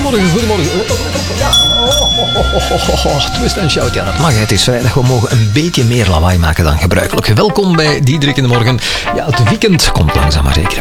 Goedemorgen. Ja. Twist en shout, ja, dat mag. Het is vrijdag, we mogen een beetje meer lawaai maken dan gebruikelijk. Welkom bij Diederik in de Morgen. Ja, het weekend komt langzaam maar zeker.